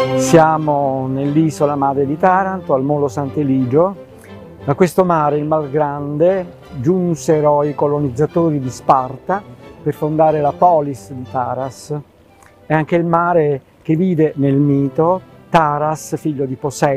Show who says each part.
Speaker 1: Siamo nell'isola madre di Taranto, al Molo Sant'Eligio. Da questo mare, il Mar Grande, giunsero i colonizzatori di Sparta per fondare la polis di Taras. È anche il mare che vide nel mito Taras, figlio di Poseidone,